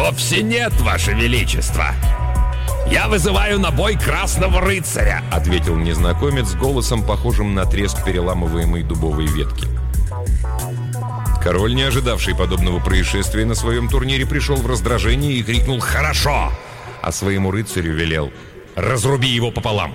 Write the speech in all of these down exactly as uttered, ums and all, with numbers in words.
«Вовсе нет, Ваше Величество! Я вызываю на бой Красного Рыцаря!» — ответил незнакомец голосом, похожим на треск переламываемой дубовой ветки. Король, не ожидавший подобного происшествия на своем турнире, пришел в раздражение и крикнул «Хорошо!», а своему рыцарю велел «Разруби его пополам!».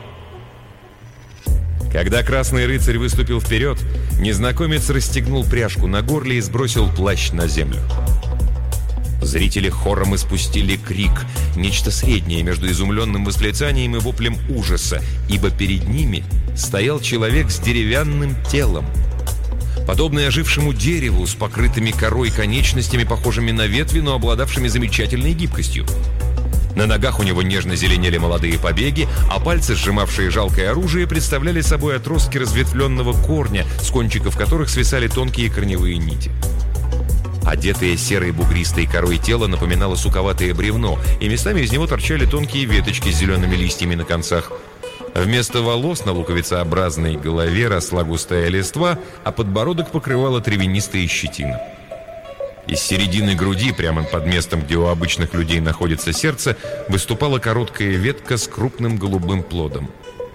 Когда Красный Рыцарь выступил вперед, незнакомец расстегнул пряжку на горле и сбросил плащ на землю. Зрители хором испустили крик, нечто среднее между изумленным восклицанием и воплем ужаса, ибо перед ними стоял человек с деревянным телом, подобный ожившему дереву, с покрытыми корой конечностями, похожими на ветви, но обладавшими замечательной гибкостью. На ногах у него нежно зеленели молодые побеги, а пальцы, сжимавшие жалкое оружие, представляли собой отростки разветвленного корня, с кончиков которых свисали тонкие корневые нити. Одетое серой бугристой корой тело напоминало суковатое бревно, и местами из него торчали тонкие веточки с зелеными листьями на концах. Вместо волос на луковицеобразной голове росла густая листва, а подбородок покрывала травянистая щетина. Из середины груди, прямо под местом, где у обычных людей находится сердце, выступала короткая ветка с крупным голубым плодом.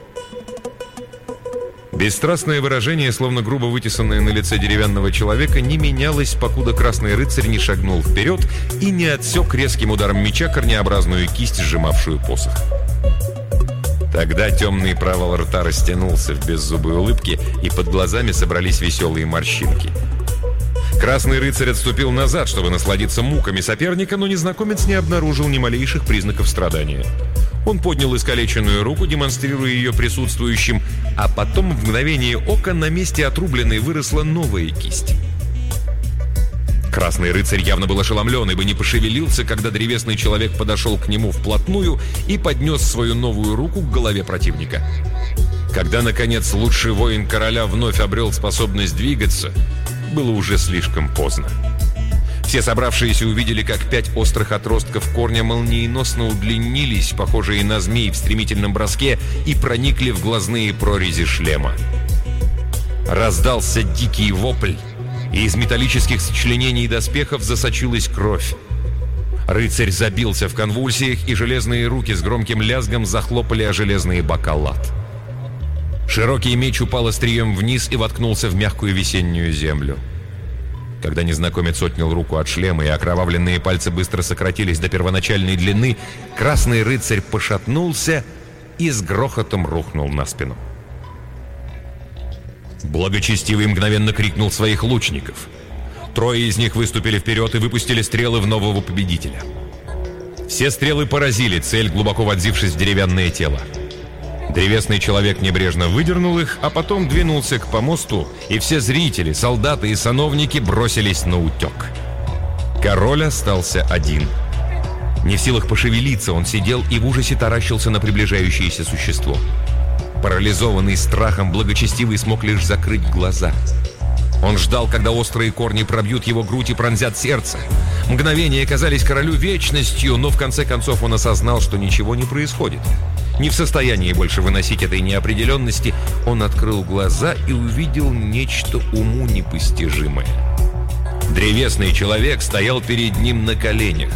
Бесстрастное выражение, словно грубо вытесанное на лице деревянного человека, не менялось, покуда Красный Рыцарь не шагнул вперед и не отсек резким ударом меча корнеобразную кисть, сжимавшую посох. Тогда темный провал рта растянулся в беззубой улыбке, и под глазами собрались веселые морщинки. Красный Рыцарь отступил назад, чтобы насладиться муками соперника, но незнакомец не обнаружил ни малейших признаков страдания. Он поднял искалеченную руку, демонстрируя ее присутствующим, а потом в мгновение ока на месте отрубленной выросла новая кисть. Красный Рыцарь явно был ошеломлен, ибо не пошевелился, когда древесный человек подошел к нему вплотную и поднес свою новую руку к голове противника. Когда, наконец, лучший воин короля вновь обрел способность двигаться, было уже слишком поздно. Все собравшиеся увидели, как пять острых отростков корня молниеносно удлинились, похожие на змей в стремительном броске, и проникли в глазные прорези шлема. Раздался дикий вопль, и из металлических сочленений доспехов засочилась кровь. Рыцарь забился в конвульсиях, и железные руки с громким лязгом захлопали о железные бока лат. Широкий меч упал острием вниз и воткнулся в мягкую весеннюю землю. Когда незнакомец отнял руку от шлема, и окровавленные пальцы быстро сократились до первоначальной длины, Красный Рыцарь пошатнулся и с грохотом рухнул на спину. Благочестивый мгновенно крикнул своих лучников. Трое из них выступили вперед и выпустили стрелы в нового победителя. Все стрелы поразили цель, глубоко вонзившись в деревянное тело. Древесный человек небрежно выдернул их, а потом двинулся к помосту, и все зрители, солдаты и сановники бросились на утек. Король остался один. Не в силах пошевелиться, он сидел и в ужасе таращился на приближающееся существо. Парализованный страхом, благочестивый смог лишь закрыть глаза. Он ждал, когда острые корни пробьют его грудь и пронзят сердце. Мгновения казались королю вечностью, но в конце концов он осознал, что ничего не происходит. Не в состоянии больше выносить этой неопределенности, он открыл глаза и увидел нечто уму непостижимое. Древесный человек стоял перед ним на коленях.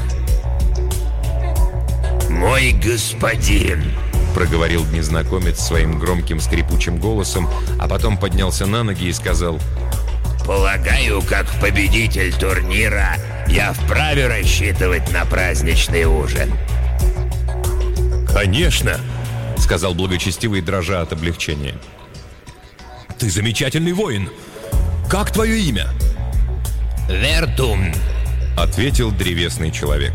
«Мой господин!» — проговорил незнакомец своим громким скрипучим голосом, а потом поднялся на ноги и сказал: «Полагаю, как победитель турнира, я вправе рассчитывать на праздничный ужин». «Конечно!» — сказал благочестивый, дрожа от облегчения. «Ты замечательный воин! Как твое имя?» «Вертун», — ответил древесный человек.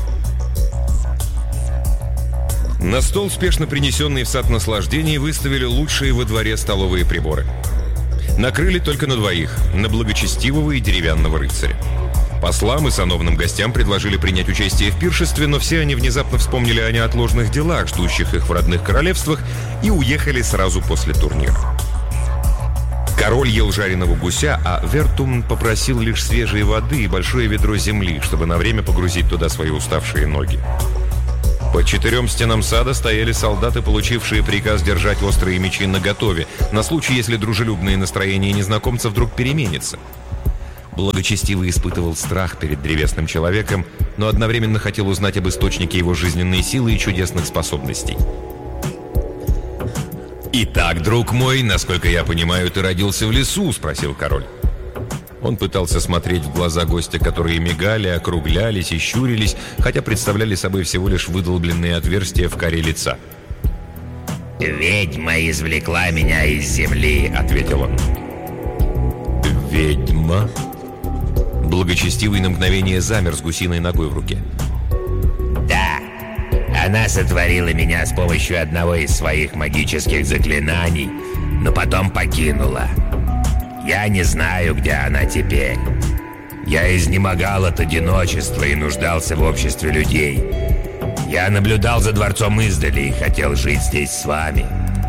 На стол, спешно принесенный в сад наслаждений, выставили лучшие во дворе столовые приборы. Накрыли только на двоих, на благочестивого и деревянного рыцаря. Послам и сановным гостям предложили принять участие в пиршестве, но все они внезапно вспомнили о неотложных делах, ждущих их в родных королевствах, и уехали сразу после турнира. Король ел жареного гуся, а Вертун попросил лишь свежей воды и большое ведро земли, чтобы на время погрузить туда свои уставшие ноги. По четырем стенам сада стояли солдаты, получившие приказ держать острые мечи наготове, на случай, если дружелюбное настроение незнакомца вдруг переменится. Благочестивый испытывал страх перед древесным человеком, но одновременно хотел узнать об источнике его жизненной силы и чудесных способностей. «Итак, друг мой, насколько я понимаю, ты родился в лесу?» — спросил король. Он пытался смотреть в глаза гостя, которые мигали, округлялись и щурились, хотя представляли собой всего лишь выдолбленные отверстия в коре лица. «Ведьма извлекла меня из земли», — ответил он. «Ведьма?» Благочестивый на мгновение замер с гусиной ногой в руке. «Да, она сотворила меня с помощью одного из своих магических заклинаний, но потом покинула. Я не знаю, где она теперь. Я изнемогал от одиночества и нуждался в обществе людей. Я наблюдал за дворцом издали и хотел жить здесь с вами».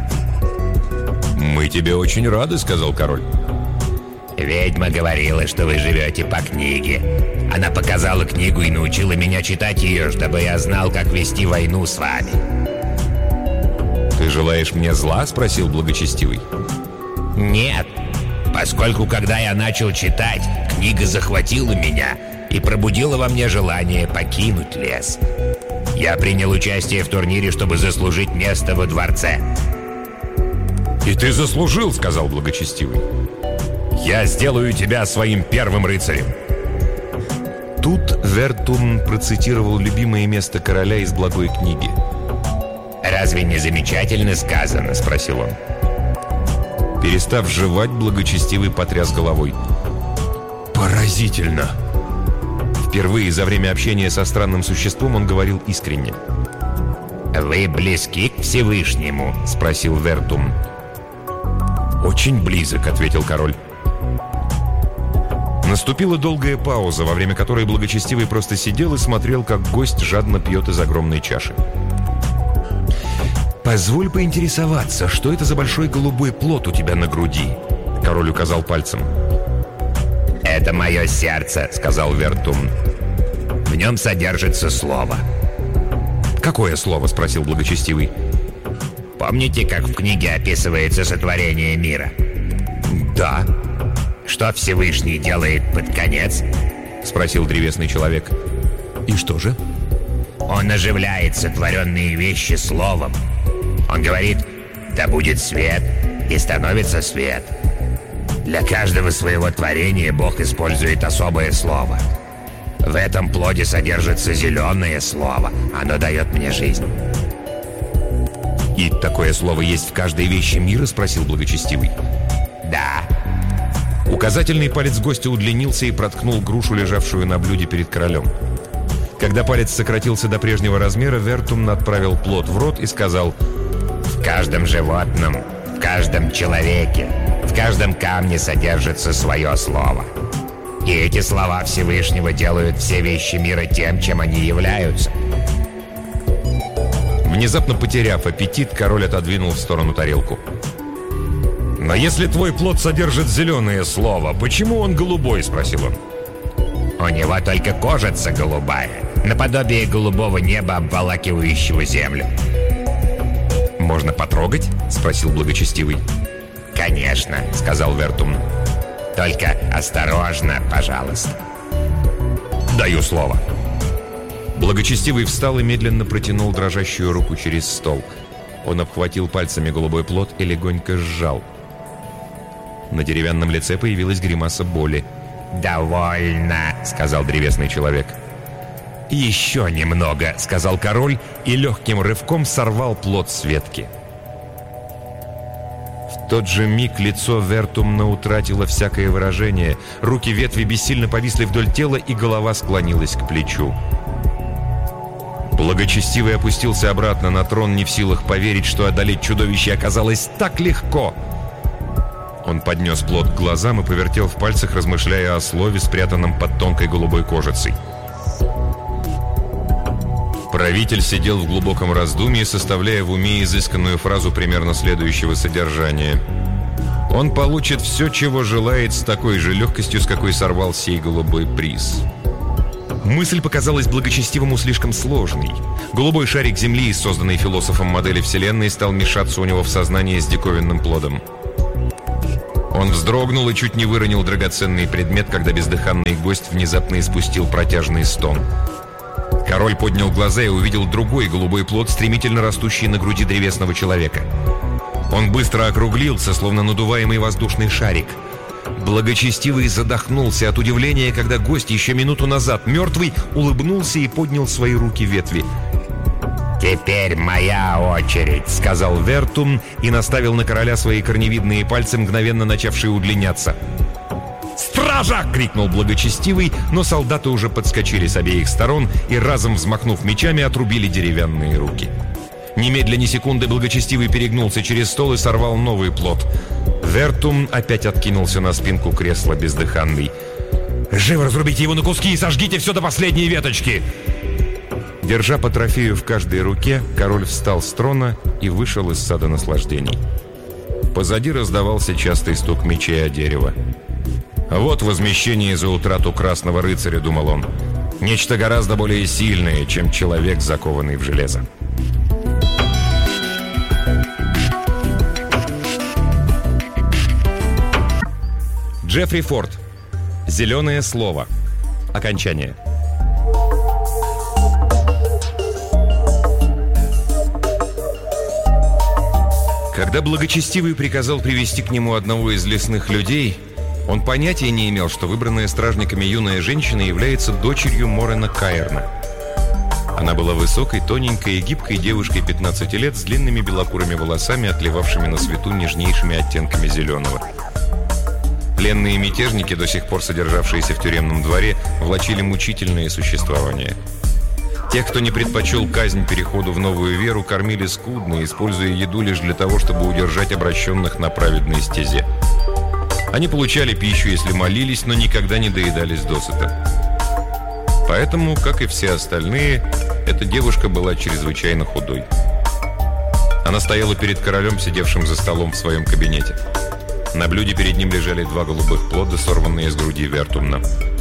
«Мы тебе очень рады», — сказал король. «Ведьма говорила, что вы живете по книге. Она показала книгу и научила меня читать ее, чтобы я знал, как вести войну с вами». «Ты желаешь мне зла?» — спросил благочестивый. «Нет, поскольку, когда я начал читать, книга захватила меня и пробудила во мне желание покинуть лес. Я принял участие в турнире, чтобы заслужить место во дворце». «И ты заслужил», — сказал благочестивый. «Я сделаю тебя своим первым рыцарем». Тут Вертум процитировал любимое место короля из благой книги. «Разве не замечательно сказано?» — спросил он. Перестав жевать, благочестивый потряс головой. «Поразительно!» Впервые за время общения со странным существом он говорил искренне. «Вы близки к Всевышнему?» — спросил Вертум. «Очень близок», — ответил король. Наступила долгая пауза, во время которой благочестивый просто сидел и смотрел, как гость жадно пьет из огромной чаши. «Позволь поинтересоваться, что это за большой голубой плод у тебя на груди?» Король указал пальцем. «Это мое сердце», — сказал Вертум. «В нем содержится слово». «Какое слово?» — спросил благочестивый. «Помните, как в книге описывается сотворение мира?» «Да». «Что Всевышний делает под конец?» — спросил древесный человек. «И что же?» «Он оживляет сотворенные вещи словом. Он говорит: да будет свет, и становится свет. Для каждого своего творения Бог использует особое слово. В этом плоде содержится зеленое слово. Оно дает мне жизнь». «И такое слово есть в каждой вещи мира?» — спросил благочестивый. «Да». Указательный палец гостя удлинился и проткнул грушу, лежавшую на блюде перед королем. Когда палец сократился до прежнего размера, Вертум отправил плод в рот и сказал: «В каждом животном, в каждом человеке, в каждом камне содержится свое слово. И эти слова Всевышнего делают все вещи мира тем, чем они являются». Внезапно потеряв аппетит, король отодвинул в сторону тарелку. «Но если твой плод содержит зеленое слово, почему он голубой?» — спросил он. «У него только кожица голубая, наподобие голубого неба, обволакивающего землю». «Можно потрогать?» — спросил благочестивый. «Конечно», — сказал Вертум. «Только осторожно, пожалуйста». «Даю слово». Благочестивый встал и медленно протянул дрожащую руку через стол. Он обхватил пальцами голубой плод и легонько сжал. На деревянном лице появилась гримаса боли. «Довольно», — сказал древесный человек. «Еще немного», — сказал король и легким рывком сорвал плод с ветки. В тот же миг лицо Вертумна утратило всякое выражение. Руки ветви бессильно повисли вдоль тела, и голова склонилась к плечу. Благочестивый опустился обратно на трон, не в силах поверить, что одолеть чудовище оказалось так легко. Он поднес плод к глазам и повертел в пальцах, размышляя о слове, спрятанном под тонкой голубой кожицей. Правитель сидел в глубоком раздумье, составляя в уме изысканную фразу примерно следующего содержания. Он получит все, чего желает, с такой же легкостью, с какой сорвал сей голубой приз. Мысль показалась благочестивому слишком сложной. Голубой шарик Земли, созданный философом модели Вселенной, стал мешаться у него в сознании с диковинным плодом. Он вздрогнул и чуть не выронил драгоценный предмет, когда бездыханный гость внезапно испустил протяжный стон. Король поднял глаза и увидел другой голубой плод, стремительно растущий на груди древесного человека. Он быстро округлился, словно надуваемый воздушный шарик. Благочестивый задохнулся от удивления, когда гость еще минуту назад, мертвый, улыбнулся и поднял свои руки ветви. «Теперь моя очередь», — сказал Вертум и наставил на короля свои корневидные пальцы, мгновенно начавшие удлиняться. «Стража!» — крикнул благочестивый, но солдаты уже подскочили с обеих сторон и, разом взмахнув мечами, отрубили деревянные руки. Немедля ни секунды благочестивый перегнулся через стол и сорвал новый плод. Вертум опять откинулся на спинку кресла бездыханный. «Живо разрубите его на куски и сожгите все до последней веточки!» Держа по трофею в каждой руке, король встал с трона и вышел из сада наслаждений. Позади раздавался частый стук мечей о дерево. «Вот возмещение за утрату Красного Рыцаря», — думал он. «Нечто гораздо более сильное, чем человек, закованный в железо». Джеффри Форд. «Зеленое слово». Окончание. Когда благочестивый приказал привести к нему одного из лесных людей, он понятия не имел, что выбранная стражниками юная женщина является дочерью Морена Каэрна. Она была высокой, тоненькой и гибкой девушкой пятнадцати лет с длинными белокурыми волосами, отливавшими на свету нежнейшими оттенками зеленого. Пленные мятежники, до сих пор содержавшиеся в тюремном дворе, влачили мучительное существование. Тех, кто не предпочел казнь переходу в новую веру, кормили скудно, используя еду лишь для того, чтобы удержать обращенных на праведной стезе. Они получали пищу, если молились, но никогда не доедались досыта. Поэтому, как и все остальные, эта девушка была чрезвычайно худой. Она стояла перед королем, сидевшим за столом в своем кабинете. На блюде перед ним лежали два голубых плода, сорванные с груди Вертумна.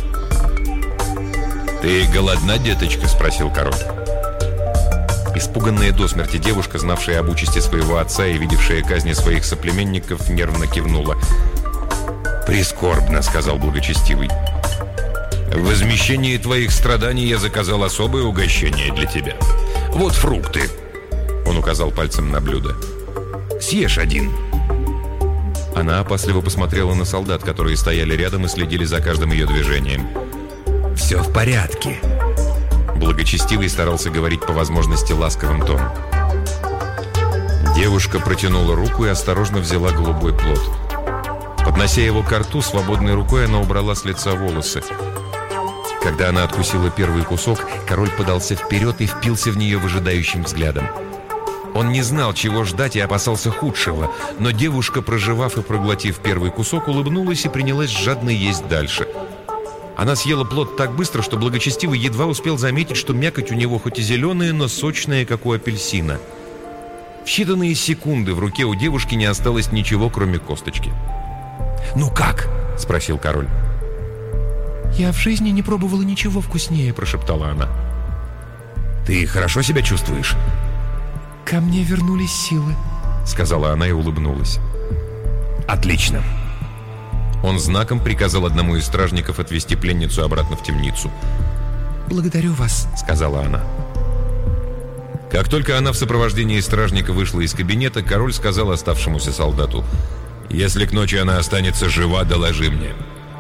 «Ты голодна, деточка?» — спросил король. Испуганная до смерти девушка, знавшая об участи своего отца и видевшая казни своих соплеменников, нервно кивнула. «Прискорбно», — сказал благочестивый. «В возмещении твоих страданий я заказал особое угощение для тебя. Вот фрукты». Он указал пальцем на блюдо. «Съешь один». Она опасливо посмотрела на солдат, которые стояли рядом и следили за каждым ее движением. «Все в порядке». Благочестивый старался говорить по возможности ласковым тоном. Девушка протянула руку и осторожно взяла голубой плод. Поднося его к рту, свободной рукой она убрала с лица волосы. Когда она откусила первый кусок, король подался вперед и впился в нее выжидающим взглядом. Он не знал, чего ждать, и опасался худшего, но девушка, прожевав и проглотив первый кусок, улыбнулась и принялась жадно есть дальше. Она съела плод так быстро, что благочестивый едва успел заметить, что мякоть у него хоть и зеленая, но сочная, как у апельсина. В считанные секунды в руке у девушки не осталось ничего, кроме косточки. «Ну как?» — спросил король. «Я в жизни не пробовала ничего вкуснее», — прошептала она. «Ты хорошо себя чувствуешь?» «Ко мне вернулись силы», — сказала она и улыбнулась. «Отлично». Он знаком приказал одному из стражников отвести пленницу обратно в темницу. «Благодарю вас», — сказала она. Как только она в сопровождении стражника вышла из кабинета, король сказал оставшемуся солдату: «Если к ночи она останется жива, доложи мне».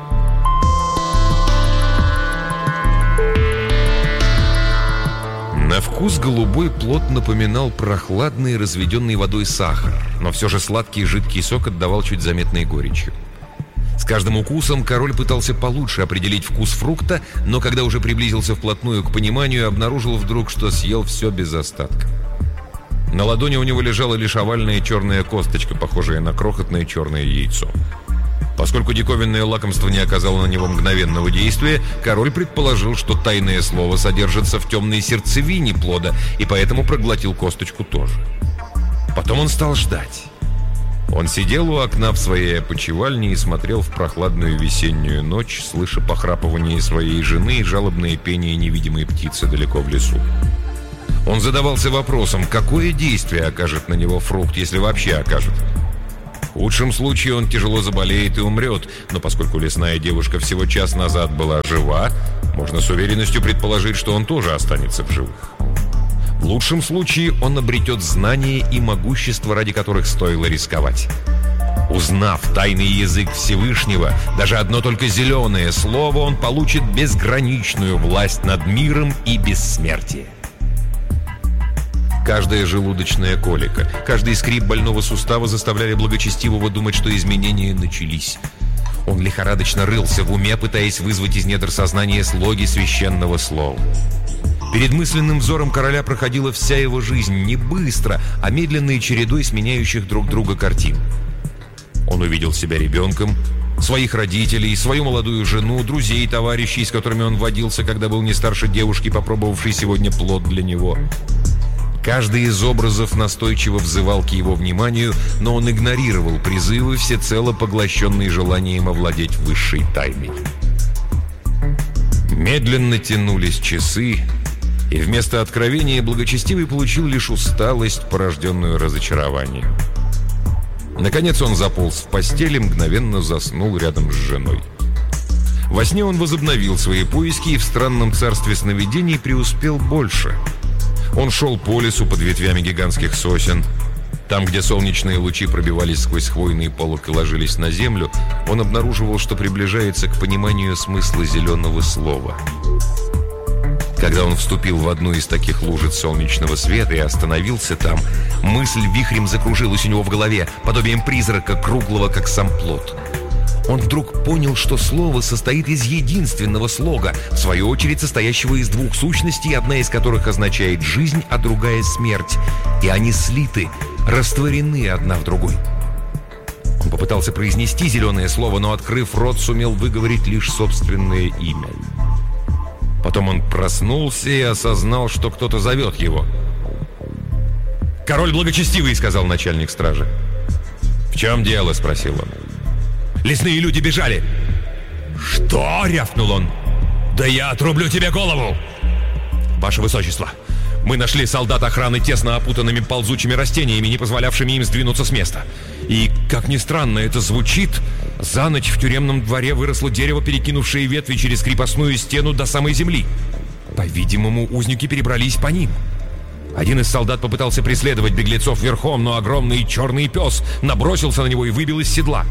На вкус голубой плод напоминал прохладный, разведенный водой сахар, но все же сладкий жидкий сок отдавал чуть заметной горечью. С каждым укусом король пытался получше определить вкус фрукта, но когда уже приблизился вплотную к пониманию, обнаружил вдруг, что съел все без остатка. На ладони у него лежала лишь овальная черная косточка, похожая на крохотное черное яйцо. Поскольку диковинное лакомство не оказало на него мгновенного действия, король предположил, что тайное слово содержится в темной сердцевине плода, и поэтому проглотил косточку тоже. Потом он стал ждать. Он сидел у окна в своей опочивальне и смотрел в прохладную весеннюю ночь, слыша похрапывание своей жены и жалобное пение невидимой птицы далеко в лесу. Он задавался вопросом, какое действие окажет на него фрукт, если вообще окажет. В худшем случае он тяжело заболеет и умрет, но поскольку лесная девушка всего час назад была жива, можно с уверенностью предположить, что он тоже останется в живых. В лучшем случае он обретет знания и могущество, ради которых стоило рисковать. Узнав тайный язык Всевышнего, даже одно только зеленое слово, он получит безграничную власть над миром и бессмертие. Каждая желудочная колика, каждый скрип больного сустава заставляли благочестивого думать, что изменения начались. Он лихорадочно рылся в уме, пытаясь вызвать из недр сознания слоги священного слова. Перед мысленным взором короля проходила вся его жизнь не быстро, а медленной чередой сменяющих друг друга картин. Он увидел себя ребенком, своих родителей, свою молодую жену, друзей, товарищей, с которыми он водился, когда был не старше девушки, попробовавшей сегодня плод для него. Каждый из образов настойчиво взывал к его вниманию, но он игнорировал призывы, всецело поглощенные желанием овладеть высшей тайной. Медленно тянулись часы, и вместо откровения благочестивый получил лишь усталость, порожденную разочарованием. Наконец он заполз в постели, мгновенно заснул рядом с женой. Во сне он возобновил свои поиски и в странном царстве сновидений преуспел больше. Он шел по лесу под ветвями гигантских сосен. Там, где солнечные лучи пробивались сквозь хвойный полог и ложились на землю, он обнаруживал, что приближается к пониманию смысла зеленого слова. Когда он вступил в одну из таких лужиц солнечного света и остановился там, мысль вихрем закружилась у него в голове, подобием призрака, круглого, как сам плот. Он вдруг понял, что слово состоит из единственного слога, в свою очередь состоящего из двух сущностей, одна из которых означает «жизнь», а другая «смерть». И они слиты, растворены одна в другой. Он попытался произнести зеленое слово, но, открыв рот, сумел выговорить лишь собственное имя. Потом он проснулся и осознал, что кто-то зовет его. «Король благочестивый», — сказал начальник стражи. «В чем дело?» — спросил он. «Лесные люди бежали!» «Что?» — рявкнул он. «Да я отрублю тебе голову!» «Ваше высочество, мы нашли солдат охраны тесно опутанными ползучими растениями, не позволявшими им сдвинуться с места. И, как ни странно это звучит, за ночь в тюремном дворе выросло дерево, перекинувшее ветви через крепостную стену до самой земли. По-видимому, узники перебрались по ним. Один из солдат попытался преследовать беглецов верхом, но огромный черный пес набросился на него и выбил из седла.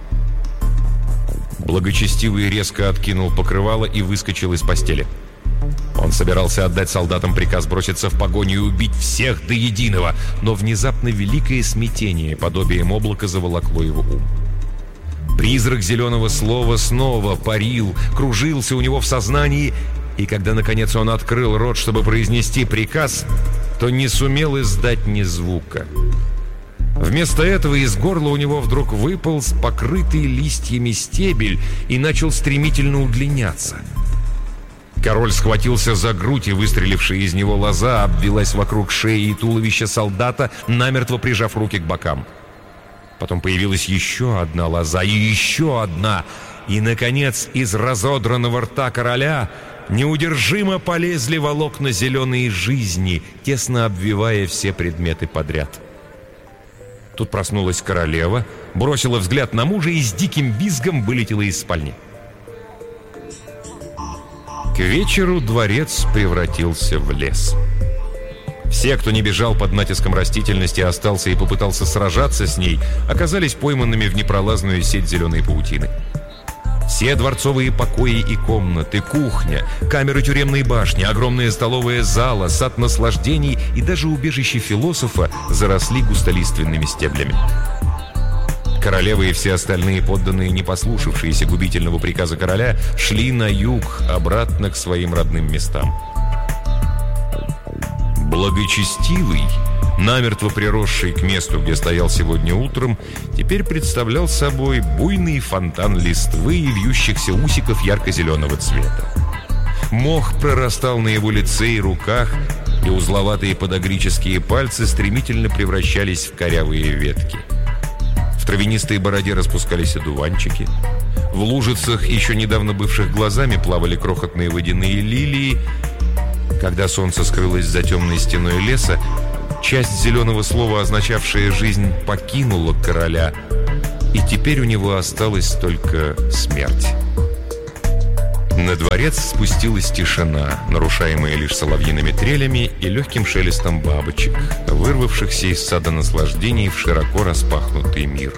Благочестивый резко откинул покрывало и выскочил из постели. Он собирался отдать солдатам приказ броситься в погоню и убить всех до единого, но внезапно великое смятение подобием облака заволокло его ум. Призрак зеленого слова снова парил, кружился у него в сознании, и когда, наконец, он открыл рот, чтобы произнести приказ, то не сумел издать ни звука. Вместо этого из горла у него вдруг выполз покрытый листьями стебель и начал стремительно удлиняться. Король схватился за грудь, и выстрелившая из него лоза обвилась вокруг шеи и туловища солдата, намертво прижав руки к бокам. Потом появилась еще одна лоза и еще одна, и, наконец, из разодранного рта короля неудержимо полезли волокна зеленой жизни, тесно обвивая все предметы подряд. Тут проснулась королева, бросила взгляд на мужа и с диким визгом вылетела из спальни. К вечеру дворец превратился в лес. Все, кто не бежал под натиском растительности, остался и попытался сражаться с ней, оказались пойманными в непролазную сеть зеленой паутины. Все дворцовые покои и комнаты, кухня, камеры тюремной башни, огромная столовая зала, сад наслаждений и даже убежище философа заросли густолиственными стеблями. Королева и все остальные подданные, не послушавшиеся губительного приказа короля, шли на юг, обратно к своим родным местам. Благочестивый, намертво приросший к месту, где стоял сегодня утром, теперь представлял собой буйный фонтан листвы и вьющихся усиков ярко-зеленого цвета. Мох прорастал на его лице и руках, и узловатые подагрические пальцы стремительно превращались в корявые ветки. В травянистой бороде распускались одуванчики. В лужицах, еще недавно бывших глазами, плавали крохотные водяные лилии. Когда солнце скрылось за темной стеной леса, часть зеленого слова, означавшая «жизнь», покинула короля, и теперь у него осталась только смерть. На дворец спустилась тишина, нарушаемая лишь соловьиными трелями и легким шелестом бабочек, вырвавшихся из сада наслаждений в широко распахнутый мир.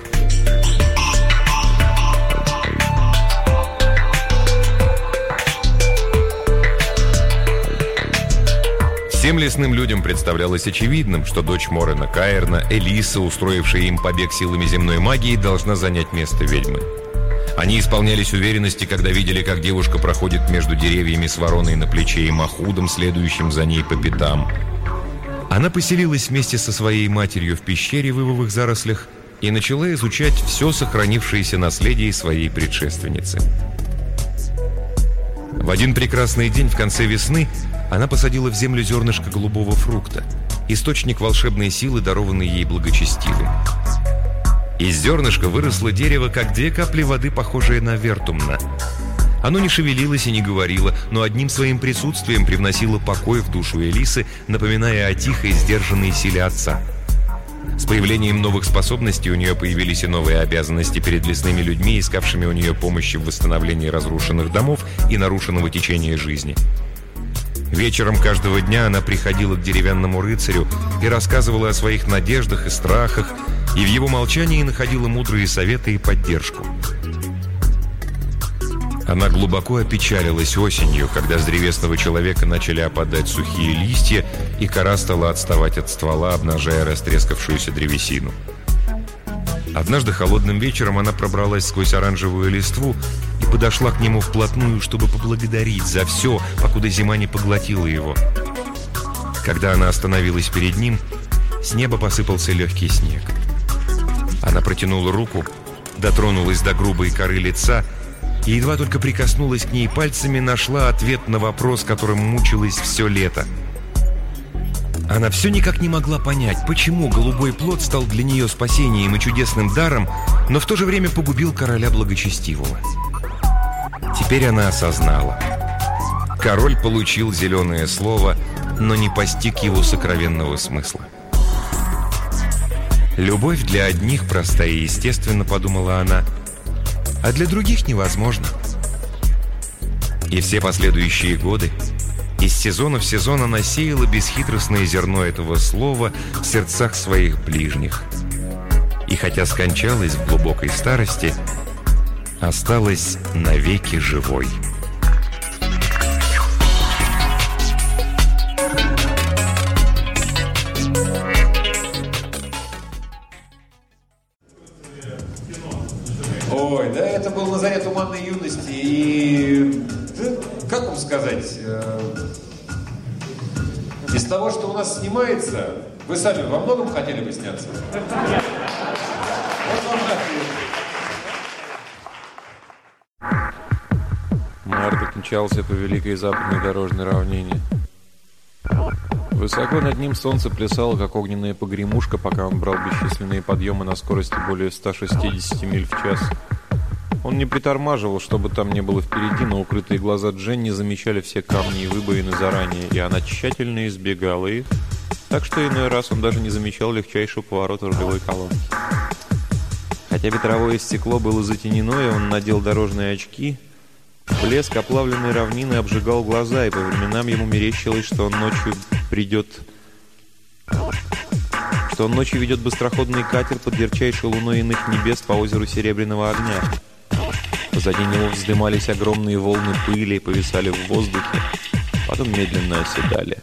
Всем лесным людям представлялось очевидным, что дочь Морена Каэрна, Элиса, устроившая им побег силами земной магии, должна занять место ведьмы. Они исполнялись уверенности, когда видели, как девушка проходит между деревьями с вороной на плече и Махудом, следующим за ней по пятам. Она поселилась вместе со своей матерью в пещере в ивовых зарослях и начала изучать все сохранившееся наследие своей предшественницы. В один прекрасный день в конце весны она посадила в землю зернышко голубого фрукта, источник волшебной силы, дарованный ей благочестивым. Из зернышка выросло дерево, как две капли воды, похожее на вертумна. Оно не шевелилось и не говорило, но одним своим присутствием привносило покой в душу Элисы, напоминая о тихой, сдержанной силе отца. С появлением новых способностей у нее появились и новые обязанности перед лесными людьми, искавшими у нее помощи в восстановлении разрушенных домов и нарушенного течения жизни. Вечером каждого дня она приходила к деревянному рыцарю и рассказывала о своих надеждах и страхах, и в его молчании находила мудрые советы и поддержку. Она глубоко опечалилась осенью, когда с древесного человека начали опадать сухие листья, и кора стала отставать от ствола, обнажая растрескавшуюся древесину. Однажды холодным вечером она пробралась сквозь оранжевую листву и подошла к нему вплотную, чтобы поблагодарить за все, покуда зима не поглотила его. Когда она остановилась перед ним, с неба посыпался легкий снег. Она протянула руку, дотронулась до грубой коры лица и, едва только прикоснулась к ней пальцами, нашла ответ на вопрос, которым мучилась все лето. Она все никак не могла понять, почему голубой плод стал для нее спасением и чудесным даром, но в то же время погубил короля благочестивого. Теперь она осознала. Король получил зеленое слово, но не постиг его сокровенного смысла. «Любовь для одних проста и естественна», — подумала она, — «а для других невозможно». И все последующие годы из сезона в сезон она сеяла бесхитростное зерно этого слова в сердцах своих ближних. И хотя скончалась в глубокой старости, осталась навеки живой. Ой, да, это был на заре туманной юности, и, как вам сказать, из того, что у нас снимается, вы сами во многом хотели бы сняться? Вот вам ответ. Марток мчался по великой западной дорожной равнине. Высоко над ним солнце плясало, как огненная погремушка, пока он брал бесчисленные подъемы на скорости более ста шестидесяти миль в час. Он не притормаживал, чтобы там не было впереди, но укрытые глаза Дженни замечали все камни и выбоины заранее, и она тщательно избегала их, так что иной раз он даже не замечал легчайшего поворота рулевой колонки. Хотя ветровое стекло было затенено, и он надел дорожные очки, блеск оплавленной равнины обжигал глаза, и по временам ему мерещилось, что он ночью придет... что он ночью ведет быстроходный катер под ярчайшей луной иных небес по озеру Серебряного огня. Позади него вздымались огромные волны пыли и повисали в воздухе, потом медленно оседали.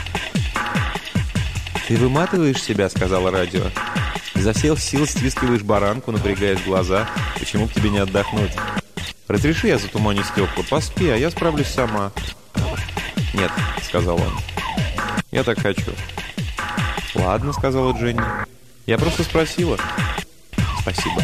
«Ты выматываешь себя», — сказала радио. «Изо всех сил стискиваешь баранку, напрягаешь глаза. Почему бы тебе не отдохнуть? Разреши, я затуманю стекла. Поспи, а я справлюсь сама». «Нет», — сказал он. «Я так хочу». «Ладно», — сказала Дженни. «Я просто спросила». «Спасибо».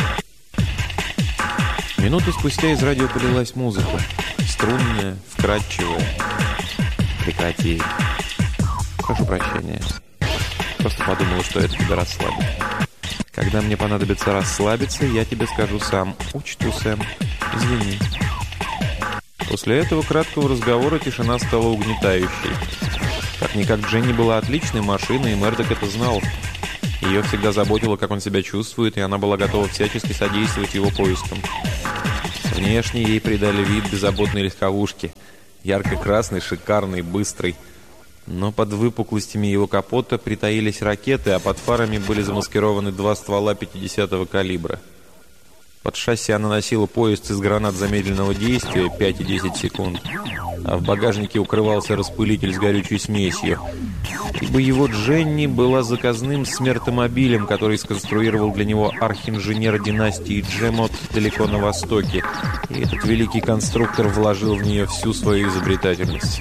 Минуту спустя из радио полилась музыка. Струнная, вкрадчивая. «Прекрати». «Прошу прощения. Просто подумала, что это тебя расслабит. Когда мне понадобится расслабиться, я тебе скажу сам. Учту, Сэм. Извини». После этого краткого разговора тишина стала угнетающей. Как-никак Дженни была отличной машиной, и Мэрдок это знал. Ее всегда заботило, как он себя чувствует, и она была готова всячески содействовать его поискам. Внешне ей придали вид беззаботной легковушки. Ярко-красный, шикарный, быстрый. Но под выпуклостями его капота притаились ракеты, а под фарами были замаскированы два ствола пятидесятого калибра. Под шасси она носила пояс из гранат замедленного действия пять и десять секунд, а в багажнике укрывался распылитель с горючей смесью. Ибо его Дженни была заказным смертомобилем, который сконструировал для него архинженер династии Джемот далеко на востоке, и этот великий конструктор вложил в нее всю свою изобретательность.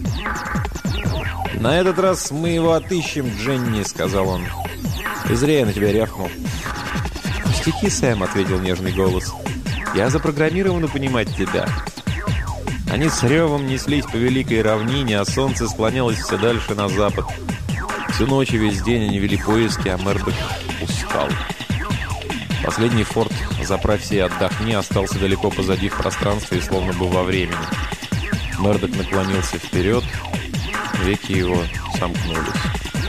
«На этот раз мы его отыщем, Дженни», — сказал он. «И зря я на тебя рявкнул». «Пустяки, Сэм», — ответил нежный голос. «Я запрограммирован понимать тебя». Они с ревом неслись по великой равнине, а солнце склонялось все дальше на запад. Всю ночь и весь день они вели поиски, а Мердок устал. Последний форт «Заправься и отдохни» остался далеко позади в пространстве и словно бы во времени. Мердок наклонился вперед, веки его сомкнулись.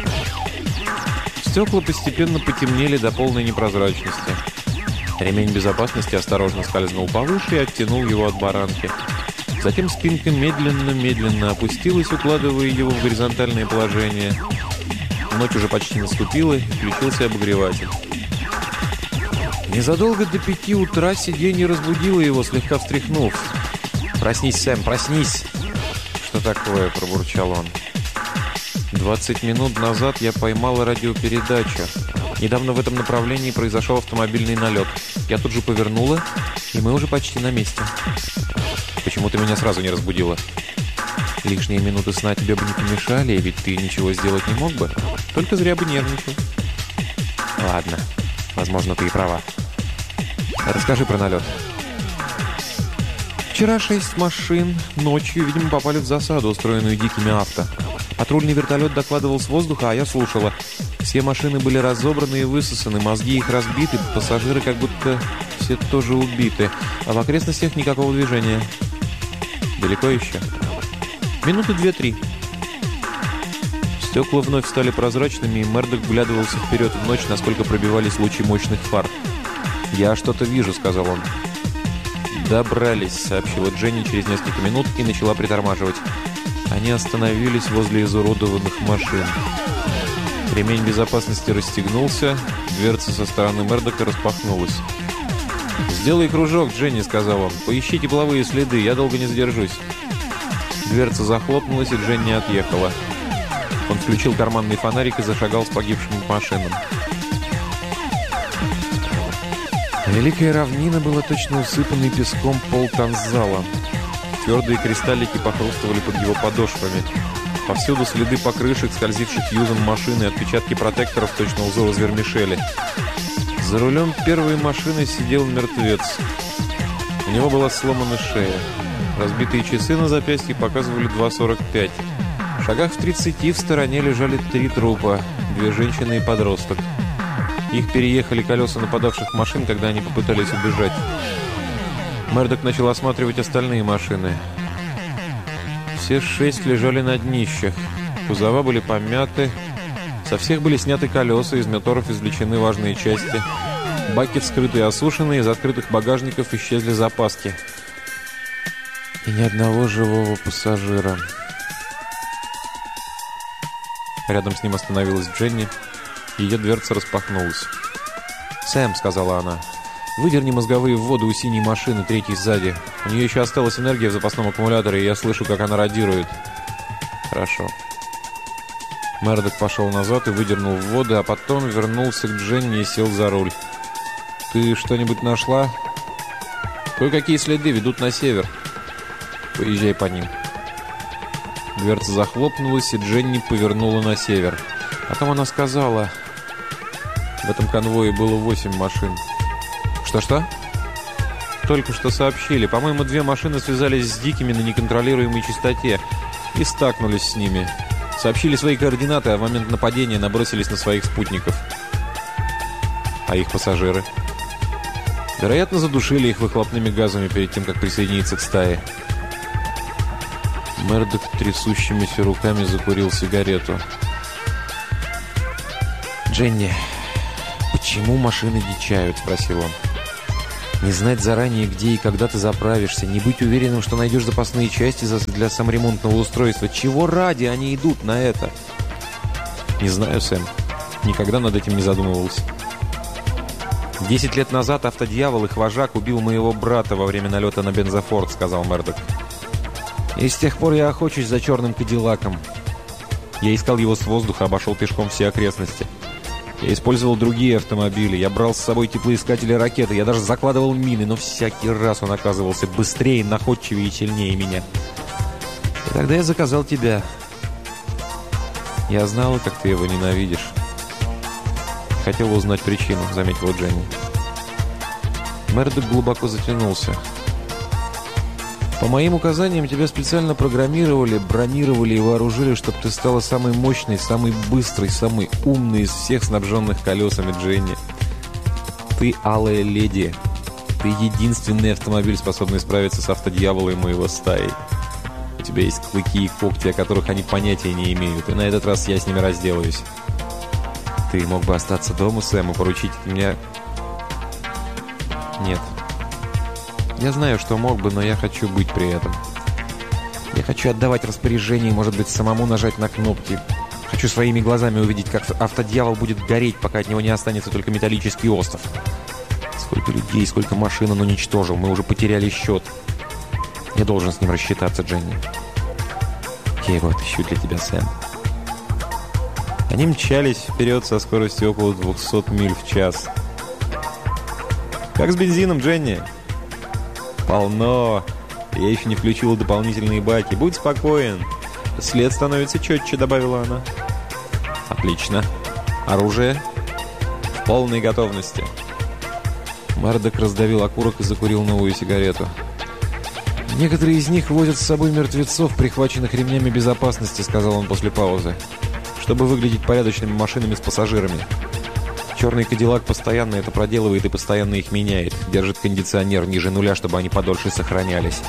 Стекла постепенно потемнели до полной непрозрачности. Ремень безопасности осторожно скользнул повыше и оттянул его от баранки. Затем спинка медленно-медленно опустилась, укладывая его в горизонтальное положение. Ночь уже почти наступила, и включился обогреватель. Незадолго до пяти утра сиденье разбудило его, слегка встряхнув. «Проснись, Сэм, проснись!» «Что такое?» – пробурчал он. «Двадцать минут назад я поймал радиопередачу. Недавно в этом направлении произошел автомобильный налет. Я тут же повернула, и мы уже почти на месте». «Почему ты меня сразу не разбудила?» «Лишние минуты сна тебе бы не помешали, ведь ты ничего сделать не мог бы. Только зря бы нервничал». «Ладно, возможно, ты и права. Расскажи про налет». «Вчера шесть машин ночью, видимо, попали в засаду, устроенную дикими авто. Патрульный вертолет докладывал с воздуха, а я слушала. Все машины были разобраны и высосаны, мозги их разбиты, пассажиры как будто все тоже убиты, а в окрестностях никакого движения». «Далеко еще?» «Минуты две-три». Стекла вновь стали прозрачными, и Мердок вглядывался вперед в ночь, насколько пробивались лучи мощных фар. «Я что-то вижу», — сказал он. «Добрались», — сообщила Дженни через несколько минут и начала притормаживать. Они остановились возле изуродованных машин. Ремень безопасности расстегнулся, дверца со стороны Мердока распахнулась. «Сделай кружок, Дженни», — сказал он. «Поищи тепловые следы, я долго не задержусь». Дверца захлопнулась, и Дженни отъехала. Он включил карманный фонарик и зашагал с погибшим машинам. Великая равнина была точно усыпанной песком пол танзала. Твердые кристаллики похрустывали под его подошвами. Повсюду следы покрышек, скользивших юзом машины, отпечатки протекторов, точно узор из вермишели. За рулем первой машины сидел мертвец. У него была сломана шея. Разбитые часы на запястье показывали два сорок пять. В шагах в тридцати в стороне лежали три трупа, две женщины и подросток. Их переехали колеса нападавших машин, когда они попытались убежать. Мердок начал осматривать остальные машины. Все шесть лежали на днищах. Кузова были помяты. Со всех были сняты колеса, из моторов извлечены важные части. Баки вскрыты и осушены, из открытых багажников исчезли запаски. И ни одного живого пассажира. Рядом с ним остановилась Дженни. Ее дверца распахнулась. «Сэм», — сказала она, — «выдерни мозговые вводы у синей машины, третьей сзади. У нее еще осталась энергия в запасном аккумуляторе, и я слышу, как она радирует». «Хорошо». Мердок пошел назад и выдернул вводы, а потом вернулся к Дженни и сел за руль. «Ты что-нибудь нашла?» «Кое-какие следы ведут на север». «Поезжай по ним». Дверца захлопнулась, и Дженни повернула на север. Потом она сказала... В этом конвое было восемь машин. «Что-что?» «Только что сообщили. По-моему, две машины связались с дикими на неконтролируемой частоте и стакнулись с ними. Сообщили свои координаты, а в момент нападения набросились на своих спутников». «А их пассажиры?» «Вероятно, задушили их выхлопными газами перед тем, как присоединиться к стае». Мердок трясущимися руками закурил сигарету. «Дженни, «Почему машины дичают?» – спросил он. «Не знать заранее, где и когда ты заправишься, не быть уверенным, что найдешь запасные части для саморемонтного устройства. Чего ради они идут на это?» «Не знаю, Сэм. Никогда над этим не задумывался». «Десять лет назад автодьявол, их вожак, убил моего брата во время налета на бензофорд», — сказал Мердок. «И с тех пор я охочусь за черным кадиллаком. Я искал его с воздуха, обошел пешком все окрестности. Я использовал другие автомобили, я брал с собой теплоискатели ракеты, я даже закладывал мины, но всякий раз он оказывался быстрее, находчивее и сильнее меня. И тогда я заказал тебя. Я знала, как ты его ненавидишь». «Хотела узнать причину», — заметила Дженни. Мердок глубоко затянулся. «По моим указаниям тебя специально программировали, бронировали и вооружили, чтобы ты стала самой мощной, самой быстрой, самой умной из всех снабженных колесами, Дженни. Ты алая леди. Ты единственный автомобиль, способный справиться с автодьяволом и его стаей. У тебя есть клыки и когти, о которых они понятия не имеют, и на этот раз я с ними разделаюсь. Ты мог бы остаться дома, Сэм, и поручить меня...» «Нет. Я знаю, что мог бы, но я хочу быть при этом. Я хочу отдавать распоряжения, может быть, самому нажать на кнопки. Хочу своими глазами увидеть, как автодьявол будет гореть, пока от него не останется только металлический остов. Сколько людей, сколько машин он уничтожил. Мы уже потеряли счет. Я должен с ним рассчитаться, Дженни. Я его отыщу для тебя, Сэм». Они мчались вперед со скоростью около двухсот миль в час. «Как с бензином, Дженни?» «Полно. Я еще не включила дополнительные баки. Будь спокоен. След становится четче», — добавила она. «Отлично. Оружие?» «В полной готовности». Мердок раздавил окурок и закурил новую сигарету. «Некоторые из них возят с собой мертвецов, прихваченных ремнями безопасности», — сказал он после паузы, «чтобы выглядеть порядочными машинами с пассажирами. Черный кадиллак постоянно это проделывает и постоянно их меняет. Держит кондиционер ниже нуля, чтобы они подольше сохранялись».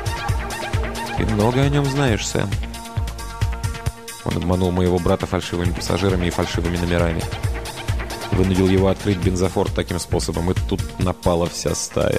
«Ты много о нем знаешь, Сэм». Он обманул моего брата фальшивыми пассажирами и фальшивыми номерами. Вынудил его открыть бензофорд таким способом, и тут напала вся стая.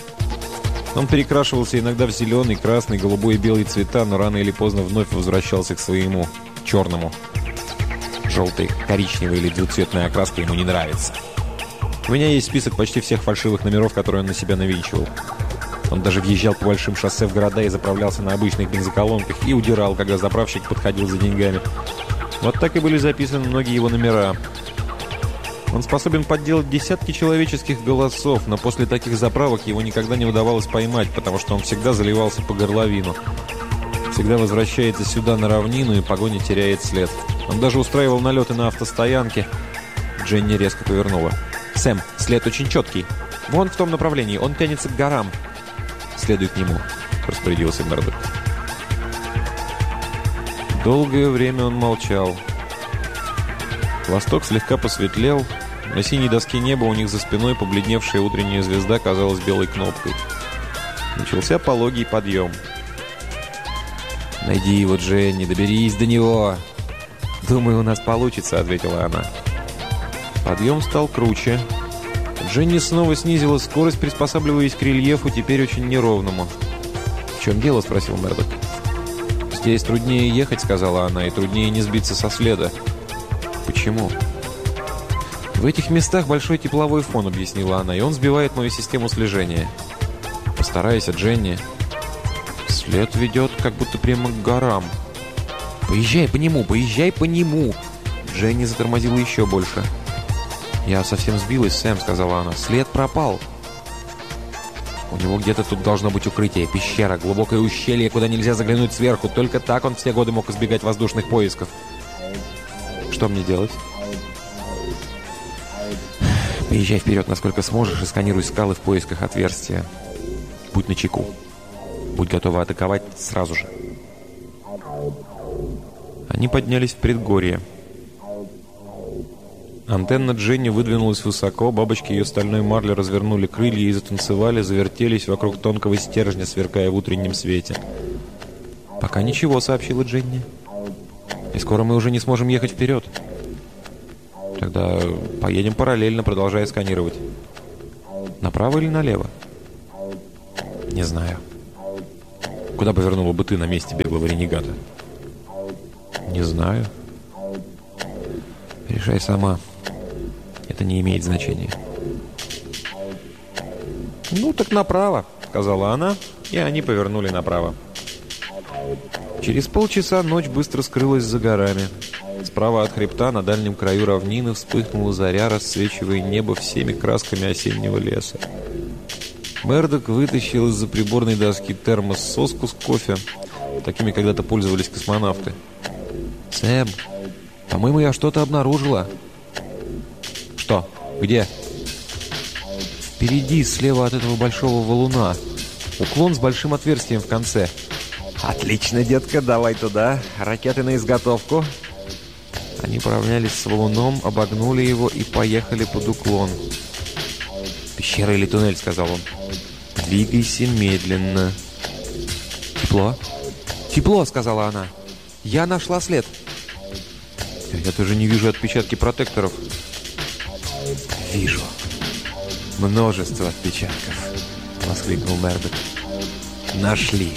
Он перекрашивался иногда в зеленый, красный, голубой и белый цвета, но рано или поздно вновь возвращался к своему черному. Желтый, коричневый или двухцветная окраска ему не нравится. У меня есть список почти всех фальшивых номеров, которые он на себя навинчивал. Он даже въезжал по большим шоссе в города и заправлялся на обычных бензоколонках и удирал, когда заправщик подходил за деньгами. Вот так и были записаны многие его номера. Он способен подделать десятки человеческих голосов, но после таких заправок его никогда не удавалось поймать, потому что он всегда заливался по горловину. Всегда возвращается сюда на равнину, и погоня теряет след. Он даже устраивал налеты на автостоянке. Дженни резко повернула. «Сэм, след очень четкий. Вон в том направлении, он тянется к горам». «Следуй к нему», — распорядился Мердок. Долгое время он молчал. Восток слегка посветлел. На синей доске неба у них за спиной побледневшая утренняя звезда казалась белой кнопкой. Начался пологий подъем. «Найди его, Дженни, доберись до него!» «Думаю, у нас получится», — ответила она. Подъем стал круче. Дженни снова снизила скорость, приспосабливаясь к рельефу, теперь очень неровному. «В чем дело?» — спросил Мердок. «Здесь труднее ехать», — сказала она, — «и труднее не сбиться со следа». «Почему?» «В этих местах большой тепловой фон», — объяснила она, — «и он сбивает мою систему слежения». «Постарайся, Дженни». «След ведет как будто прямо к горам». «Поезжай по нему, поезжай по нему!» Дженни затормозила еще больше. «Я совсем сбилась, Сэм», — сказала она. «След пропал». «У него где-то тут должно быть укрытие, пещера, глубокое ущелье, куда нельзя заглянуть сверху. Только так он все годы мог избегать воздушных поисков». «Что мне делать?» «Поезжай вперед, насколько сможешь, и сканируй скалы в поисках отверстия. Будь начеку. Будь готова атаковать сразу же». Они поднялись в предгорье. Антенна Дженни выдвинулась высоко, бабочки ее стальной марли развернули крылья и затанцевали, завертелись вокруг тонкого стержня, сверкая в утреннем свете. «Пока ничего», — сообщила Дженни. «И скоро мы уже не сможем ехать вперед». Тогда поедем параллельно, продолжая сканировать. Направо или налево? Не знаю. Куда повернула бы ты на месте беглого ренегата? Не знаю. Решай сама. Это не имеет значения. «Ну, так направо», — сказала она, и они повернули направо. Через полчаса ночь быстро скрылась за горами. Справа от хребта на дальнем краю равнины вспыхнула заря, расцвечивая небо всеми красками осеннего леса. Мердок вытащил из-за приборной доски термос-соску с кофе. Такими когда-то пользовались космонавты. «Сэм, по-моему, я что-то обнаружила». «Что? Где?» «Впереди, слева от этого большого валуна. Уклон с большим отверстием в конце». «Отлично, детка, давай туда. Ракеты на изготовку». Они поравнялись с валуном, обогнули его и поехали под уклон. «Пещера или туннель», — сказал он. «Двигайся медленно». «Тепло?» «Тепло», — сказала она. «Я нашла след». «Я тоже не вижу отпечатки протекторов». «Вижу. Множество отпечатков», — воскликнул Мердок. «Нашли».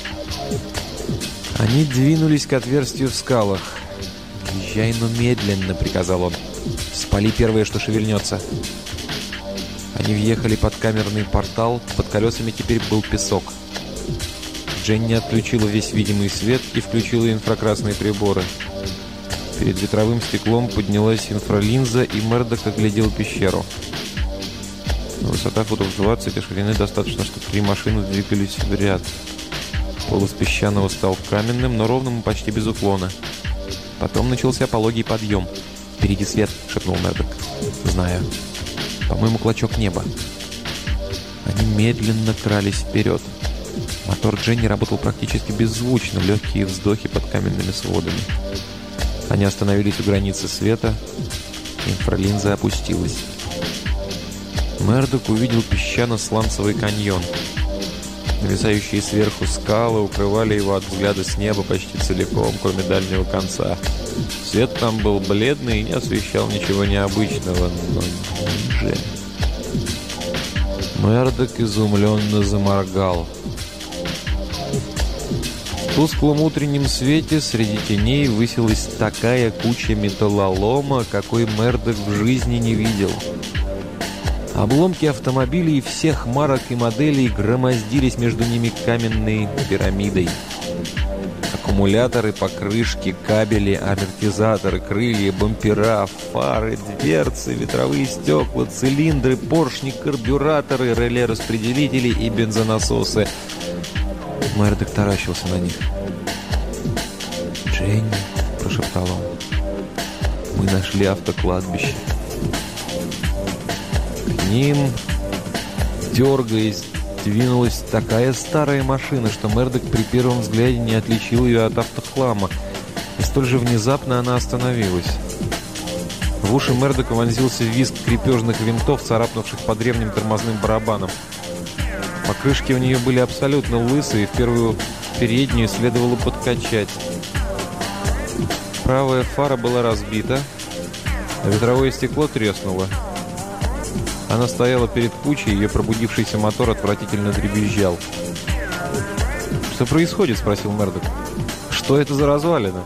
Они двинулись к отверстию в скалах. «Езжай, но медленно», — приказал он. «Спали первое, что шевельнется». Они въехали под камерный портал. Под колесами теперь был песок. Дженни отключила весь видимый свет и включила инфракрасные приборы. Перед ветровым стеклом поднялась инфралинза, и Мердок оглядел пещеру. Высота футов двадцать, и ширины достаточно, чтобы три машины двигались в ряд. Пол из песчаного стал каменным, но ровным и почти без уклона. Потом начался пологий подъем. «Впереди свет», — шепнул Мердок. «Знаю. По-моему, клочок неба». Они медленно крались вперед. Мотор Дженни работал практически беззвучно, легкие вздохи под каменными сводами. Они остановились у границы света. Инфралинза опустилась. Мердок увидел песчано-сланцевый каньон. Нависающие сверху скалы укрывали его от взгляда с неба почти целиком, кроме дальнего конца. Свет там был бледный и не освещал ничего необычного, но ниже. Мердок изумленно заморгал. В тусклом утреннем свете среди теней высилась такая куча металлолома, какой Мердок в жизни не видел. Обломки автомобилей всех марок и моделей громоздились между ними каменной пирамидой. Аккумуляторы, покрышки, кабели, амортизаторы, крылья, бампера, фары, дверцы, ветровые стекла, цилиндры, поршни, карбюраторы, реле-распределители и бензонасосы. Мердок таращился на них. «Дженни», — прошептал он, — «мы нашли автокладбище». К ним, дергаясь, двинулась такая старая машина, что Мердок при первом взгляде не отличил ее от автохлама. И столь же внезапно она остановилась. В уши Мердока вонзился визг крепежных винтов, царапнувших по древним тормозным барабанам. Покрышки у нее были абсолютно лысые, и в первую переднюю следовало подкачать. Правая фара была разбита, а ветровое стекло треснуло. Она стояла перед кучей, ее пробудившийся мотор отвратительно дребезжал. «Что происходит?» — спросил Мердок. «Что это за развалина?»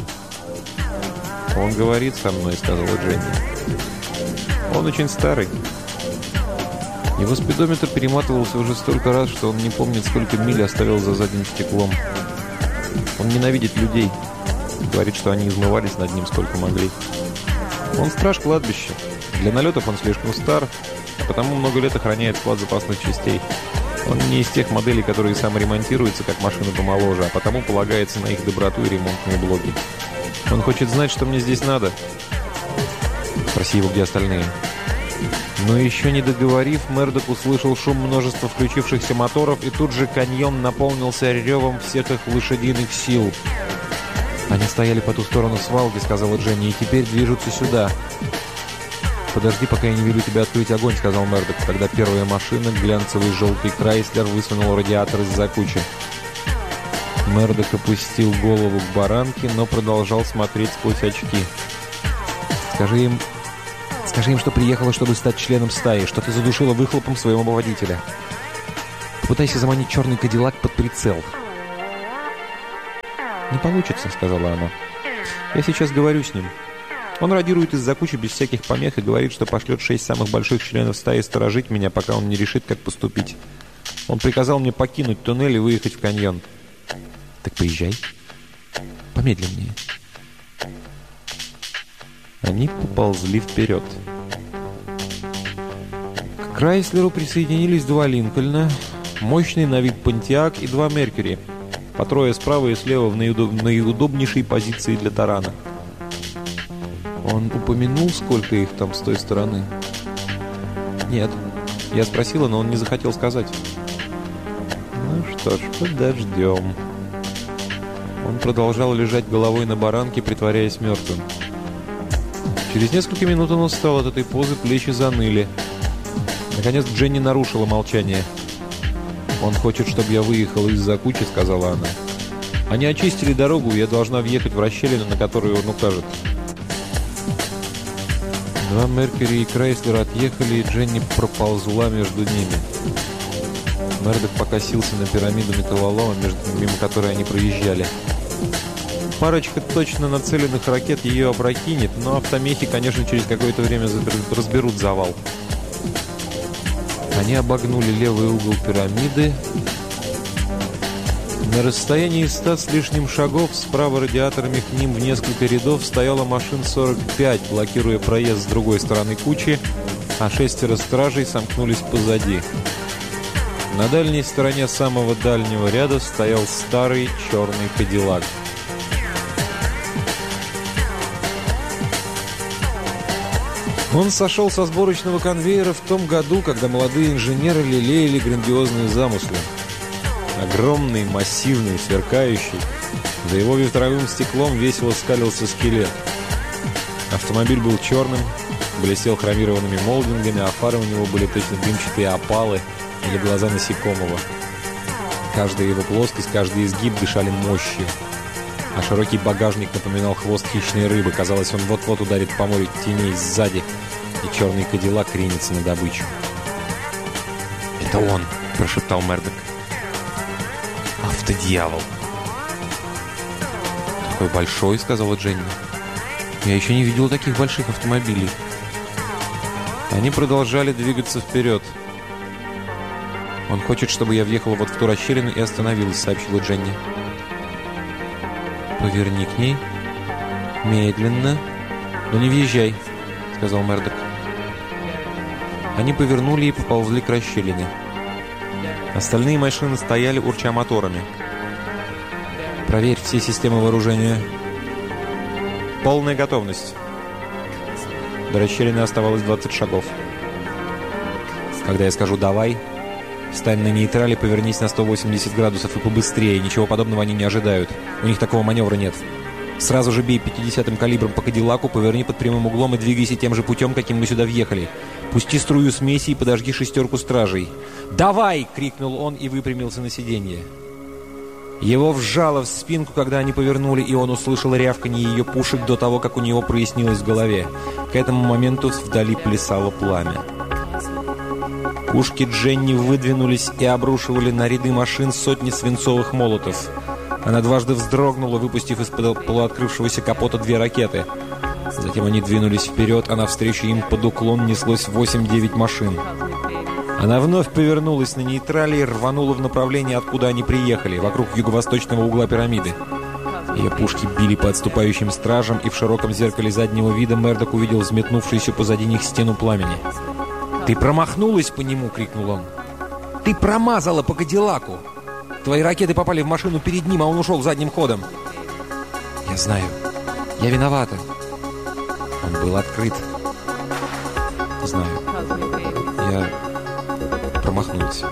«Он говорит со мной», — сказала Дженни. «Он очень старый. Его спидометр перематывался уже столько раз, что он не помнит, сколько миль оставил за задним стеклом. Он ненавидит людей. Говорит, что они измывались над ним сколько могли. Он страж кладбища. Для налетов он слишком стар, а потому много лет охраняет склад запасных частей. Он не из тех моделей, которые саморемонтируются, как машины помоложе, а потому полагается на их доброту и ремонтные блоки. Он хочет знать, что мне здесь надо. Спроси его, где остальные». Но еще не договорив, Мердок услышал шум множества включившихся моторов, и тут же каньон наполнился ревом всех их лошадиных сил. «Они стояли по ту сторону свалки», — сказала Дженни, — «и теперь движутся сюда». «Подожди, пока я не велю тебе открыть огонь», — сказал Мердок, когда первая машина, глянцевый желтый Крайслер, высунул радиатор из-за кучи. Мердок опустил голову к баранке, но продолжал смотреть сквозь очки. «Скажи им, Скажи им, что приехала, чтобы стать членом стаи, что ты задушила выхлопом своего водителя. Попытайся заманить черный кадиллак под прицел». «Не получится», — сказала она. «Я сейчас говорю с ним. Он радирует из-за кучи без всяких помех и говорит, что пошлет шесть самых больших членов стаи сторожить меня, пока он не решит, как поступить. Он приказал мне покинуть туннель и выехать в каньон». «Так поезжай. Помедленнее». Они поползли вперед. К Крайслеру присоединились два Линкольна, мощный на вид Понтиак и два Меркьюри, по трое справа и слева в наиудобнейшей позиции для тарана. Он упомянул, сколько их там с той стороны? Нет. Я спросила, но он не захотел сказать. Ну что ж, подождем. Он продолжал лежать головой на баранке, притворяясь мертвым. Через несколько минут он устал от этой позы, плечи заныли. Наконец Дженни нарушила молчание. «Он хочет, чтобы я выехал из-за кучи», — сказала она. «Они очистили дорогу, и я должна въехать в расщелину, на которую он укажет». Два Меркьюри и Крайслер отъехали, и Дженни проползла между ними. Мердок покосился на пирамиду металлолома, между, мимо которой они проезжали. Парочка точно нацеленных ракет ее опрокинет, но автомехи, конечно, через какое-то время разберут завал. Они обогнули левый угол пирамиды. На расстоянии ста с лишним шагов справа радиаторами к ним в несколько рядов стояла машин сорок пять, блокируя проезд с другой стороны кучи, а шестеро стражей сомкнулись позади. На дальней стороне самого дальнего ряда стоял старый черный кадиллак. Он сошел со сборочного конвейера в том году, когда молодые инженеры лелеяли грандиозные замыслы. Огромный, массивный, сверкающий. За его ветровым стеклом весело скалился скелет. Автомобиль был черным, блестел хромированными молдингами, а фары у него были точно дымчатые опалы или глаза насекомого. Каждая его плоскость, каждый изгиб дышали мощью. А широкий багажник напоминал хвост хищной рыбы. Казалось, он вот-вот ударит по морю теней сзади, и черный кадиллак ринется на добычу. «Это он!» – прошептал Мердок. «Автодьявол!» «Такой большой!» – сказала Дженни. «Я еще не видела таких больших автомобилей». Они продолжали двигаться вперед. «Он хочет, чтобы я въехала вот в ту расщелину и остановилась», – сообщила Дженни. «Поверни к ней. Медленно. Но не въезжай», — сказал Мердок. Они повернули и поползли к расщелине. Остальные машины стояли, урча моторами. «Проверь все системы вооружения». «Полная готовность». До расщелины оставалось двадцать шагов. «Когда я скажу «давай», встань на нейтрале, повернись на сто восемьдесят градусов и побыстрее. Ничего подобного они не ожидают. У них такого маневра нет. Сразу же бей пятидесятым калибром по кадиллаку, поверни под прямым углом и двигайся тем же путем, каким мы сюда въехали. Пусти струю смеси и подожги шестерку стражей». «Давай!» — крикнул он и выпрямился на сиденье. Его вжало в спинку, когда они повернули, и он услышал рявканье ее пушек до того, как у него прояснилось в голове. К этому моменту вдали плясало пламя. Пушки Дженни выдвинулись и обрушивали на ряды машин сотни свинцовых молотов. Она дважды вздрогнула, выпустив из-под полуоткрывшегося капота две ракеты. Затем они двинулись вперед, а навстречу им под уклон неслось восемь-девять машин. Она вновь повернулась на нейтрале и рванула в направлении, откуда они приехали, вокруг юго-восточного угла пирамиды. Ее пушки били по отступающим стражам, и в широком зеркале заднего вида Мердок увидел взметнувшуюся позади них стену пламени. «Ты промахнулась по нему!» — крикнул он. «Ты промазала по кадиллаку! Твои ракеты попали в машину перед ним, а он ушел задним ходом!» «Я знаю. Я виновата. Он был открыт. Знаю. Я промахнулась».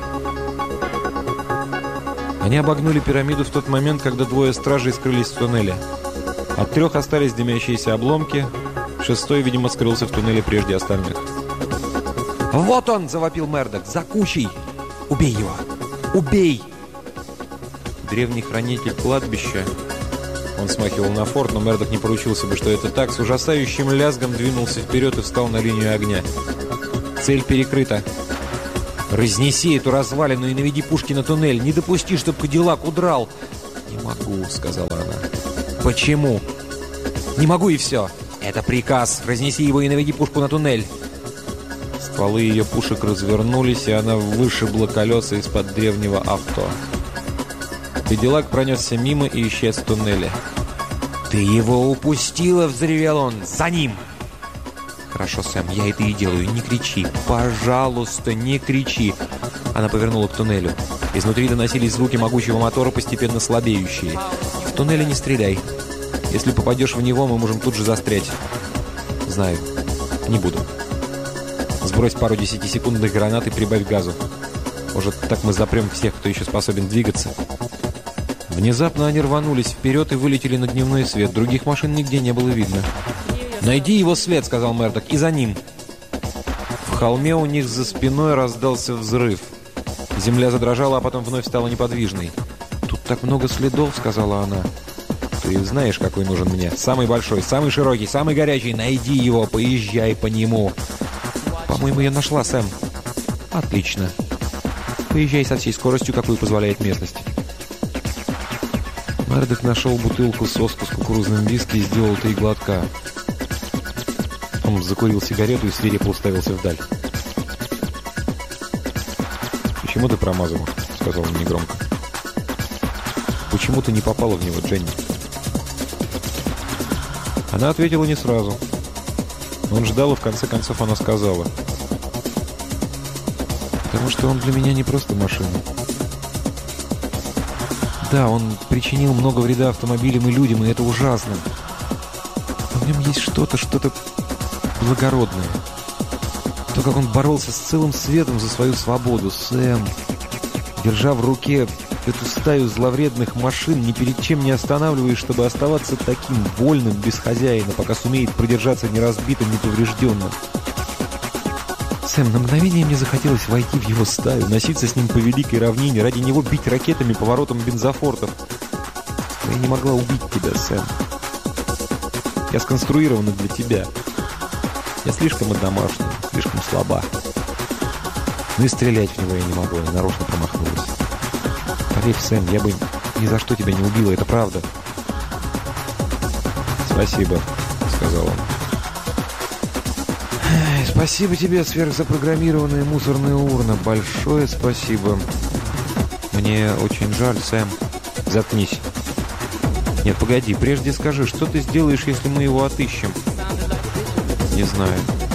Они обогнули пирамиду в тот момент, когда двое стражей скрылись в туннеле. От трех остались дымящиеся обломки. Шестой, видимо, скрылся в туннеле прежде остальных. «Вот он!» — завопил Мердок. «За кучей! Убей его! Убей!» Древний хранитель кладбища, Он смахивал на форт, но Мердок не поручился бы, что это так. С ужасающим лязгом двинулся вперед и встал на линию огня. Цель перекрыта. «Разнеси эту развалину и наведи пушки на туннель. Не допусти, чтобы Кадиллак удрал». «Не могу», — сказала она. «Почему?» «Не могу, и все. Это приказ. Разнеси его и наведи пушку на туннель». Стволы ее пушек развернулись, и она вышибла колеса из-под древнего авто. Кадиллак пронесся мимо и исчез в туннеле. «Ты его упустила!» — взревел он. «За ним!» «Хорошо, Сэм, я это и делаю. Не кричи. Пожалуйста, не кричи!» Она повернула к туннелю. Изнутри доносились звуки могучего мотора, постепенно слабеющие. «В туннеле не стреляй. Если попадешь в него, мы можем тут же застрять». «Знаю. Не буду. Сбрось пару десятисекундных гранат и прибавь газу. Может, так мы запрем всех, кто еще способен двигаться». Внезапно они рванулись вперед и вылетели на дневной свет. Других машин нигде не было видно. «Найди его след», — сказал Мердок, — «и за ним». В холме у них за спиной раздался взрыв. Земля задрожала, а потом вновь стала неподвижной. «Тут так много следов», — сказала она. «Ты знаешь, какой нужен мне? Самый большой, самый широкий, самый горячий. Найди его, поезжай по нему». «По-моему, я нашла, Сэм». «Отлично. Поезжай со всей скоростью, какую позволяет местность». Мердок нашел бутылку соску с кукурузным виски и сделал три глотка. Он закурил сигарету и свирепо уставился вдаль. «Почему ты промазала?» — сказал он негромко. «Почему ты не попала в него, Дженни?» Она ответила не сразу. Он ждал, и в конце концов она сказала: «Потому что он для меня не просто машина. Да, он причинил много вреда автомобилям и людям, и это ужасно. Но в нем есть что-то, что-то благородное. То, как он боролся с целым светом за свою свободу, Сэм, держа в руке эту стаю зловредных машин, ни перед чем не останавливаясь, чтобы оставаться таким вольным, без хозяина, пока сумеет продержаться неразбитым, неповрежденным. Сэм, на мгновение мне захотелось войти в его стаю, носиться с ним по великой равнине, ради него бить ракетами по воротам бензофортов. Но я не могла убить тебя, Сэм. Я сконструирована для тебя. Я слишком одомашняя, слишком слаба. Ну и стрелять в него я не могла, я нарочно промахнулась. Поверь, Сэм, я бы ни за что тебя не убила, это правда». «Спасибо», — сказал он. «Спасибо тебе, сверхзапрограммированная мусорная урна. Большое спасибо. Мне очень жаль, Сэм». «Заткнись». «Нет, погоди, прежде скажи, что ты сделаешь, если мы его отыщем?» «Не знаю».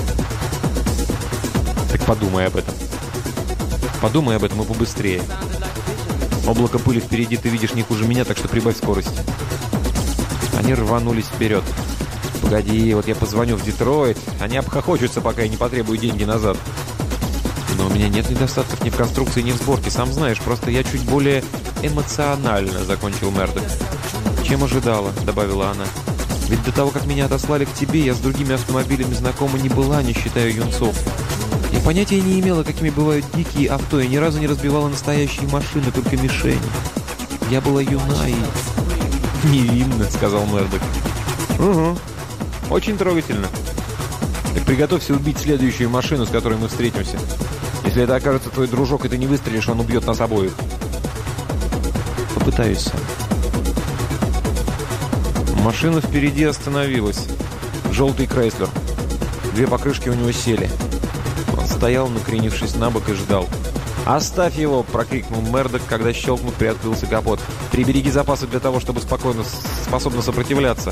«Так подумай об этом. Подумай об этом и побыстрее. Облако пыли впереди ты видишь не хуже меня, так что прибавь скорость». Они рванулись вперед. «Погоди, вот я позвоню в Детройт. Они обхохочутся, пока я не потребую деньги назад». «Но у меня нет недостатков ни в конструкции, ни в сборке. Сам знаешь, просто я чуть более эмоционально», — закончил Мердок. «Чем ожидала», — добавила она. «Ведь до того, как меня отослали к тебе, я с другими автомобилями знакома не была, не считая юнцов. Я понятия не имела, какими бывают дикие авто, и ни разу не разбивала настоящие машины, только мишени. Я была юна и...» «Невинно», — сказал Мердок. «Угу. Очень трогательно. Так приготовься убить следующую машину, с которой мы встретимся. Если это окажется твой дружок, и ты не выстрелишь, он убьет нас обоих». «Попытаюсь сам». Машина впереди остановилась. Желтый Крайслер. Две покрышки у него сели. Он стоял, накренившись на бок, и ждал. «Оставь его!» — прокрикнул Мердок, когда щелкнув, приоткрылся капот. «Прибереги запасы для того, чтобы спокойно способно сопротивляться».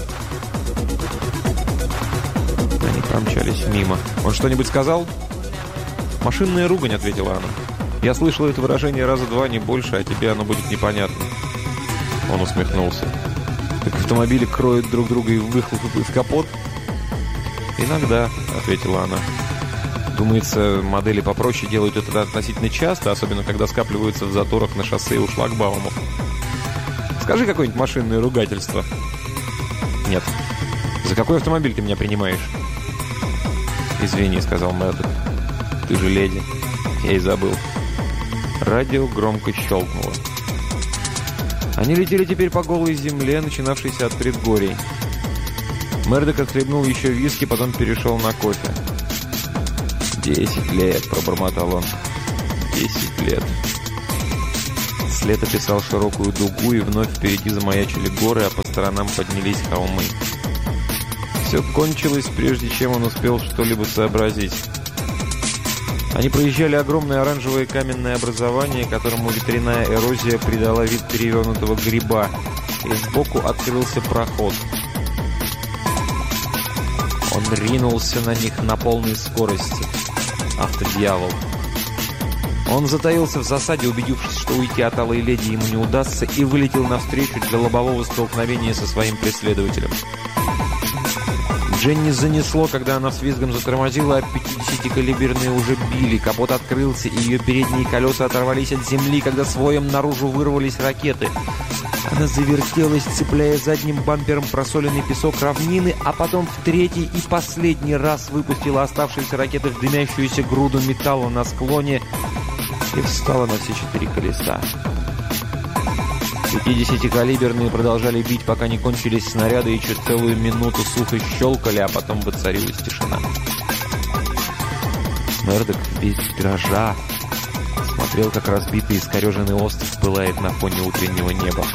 Они промчались мимо. «Он что-нибудь сказал?» «Машинная ругань», — ответила она. «Я слышала это выражение раза два, не больше, а тебе оно будет непонятно». Он усмехнулся. «Так автомобили кроют друг друга и выхлопы в капот?» «Иногда», — ответила она. «Думается, модели попроще делают это относительно часто, особенно когда скапливаются в заторах на шоссе у шлагбаумов. Скажи какое-нибудь машинное ругательство». «Нет». «За какой автомобиль ты меня принимаешь?» «Извини», — сказал Мердок. «Ты же леди». Я и забыл. Радио громко щелкнуло. Они летели теперь по голой земле, начинавшейся от предгорий. Мердок отхлебнул еще виски, потом перешел на кофе. «Десять лет», — пробормотал он. «Десять лет». След описал широкую дугу, и вновь впереди замаячили горы, а по сторонам поднялись холмы. Все кончилось, прежде чем он успел что-либо сообразить. Они проезжали огромное оранжевое каменное образование, которому ветряная эрозия придала вид перевернутого гриба, и сбоку открылся проход. Он ринулся на них на полной скорости. Автодьявол. Он затаился в засаде, убедившись, что уйти от алой леди ему не удастся, и вылетел навстречу для лобового столкновения со своим преследователем. Дженни занесло, когда она с визгом затормозила, а пятидесятикалиберные уже били. Капот открылся, и ее передние колеса оторвались от земли, когда с воем наружу вырвались ракеты. Она завертелась, цепляя задним бампером просоленный песок равнины, а потом в третий и последний раз выпустила оставшиеся ракеты в дымящуюся груду металла на склоне и встала на все четыре колеса. пятидесятикалиберные продолжали бить, пока не кончились снаряды, и еще целую минуту сухо щелкали, а потом воцарилась тишина. Мердок весь дрожа смотрел, как разбитый искореженный остров пылает на фоне утреннего неба.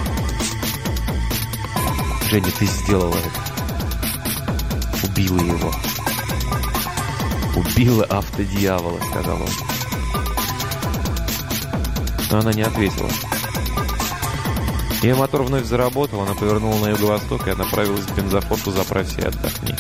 «Женя, ты сделала это. Убила его. Убила автодьявола», — сказал он. Но она не ответила. Ее мотор вновь заработал, она повернула на юго-восток и направилась к бензофорту «Заправься и отдохни».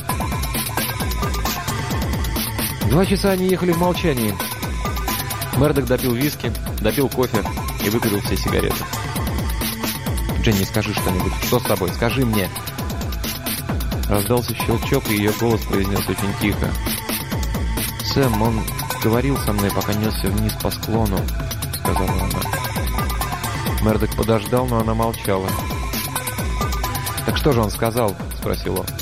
Два часа они ехали в молчании. Мердок допил виски, допил кофе и выкурил все сигареты. «Дженни, скажи что-нибудь. Что с тобой? Скажи мне!» Раздался щелчок, и ее голос произнес очень тихо. «Сэм, он говорил со мной, пока несся вниз по склону», — сказала она. Мердок подождал, но она молчала. «Так что же он сказал?» — спросил он.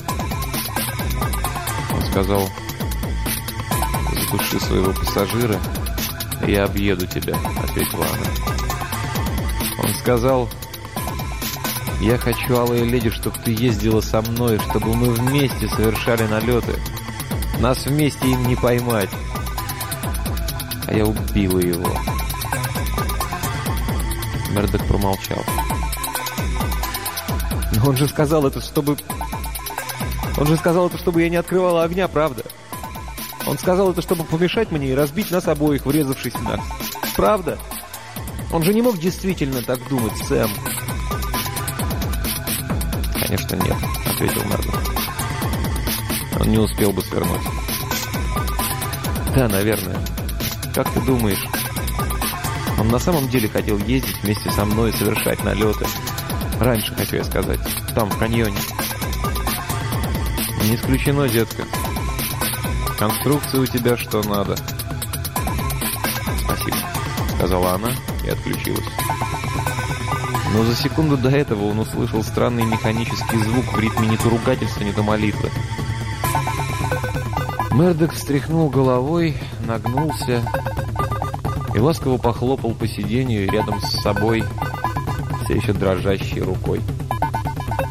Он сказал: «Задуши своего пассажира, и я объеду тебя», — ответила она. Он сказал: «Я хочу, алая леди, чтобы ты ездила со мной, чтобы мы вместе совершали налеты. Нас вместе им не поймать». А я убила его. Мердок промолчал. «Но он же сказал это, чтобы... Он же сказал это, чтобы я не открывала огня, правда? Он сказал это, чтобы помешать мне и разбить нас обоих, врезавшись в нас. Правда? Он же не мог действительно так думать, Сэм». «Конечно нет», — ответил Мердок. «Он не успел бы свернуть». «Да, наверное. Как ты думаешь, он на самом деле хотел ездить вместе со мной и совершать налеты? Раньше, хочу я сказать, там, в каньоне». «Не исключено, детка. Конструкция у тебя что надо». «Спасибо», — сказала она и отключилась. Но за секунду до этого он услышал странный механический звук в ритме не то ругательства, не то молитвы. Мердок встряхнул головой, нагнулся и ласково похлопал по сиденью рядом с собой все еще дрожащей рукой.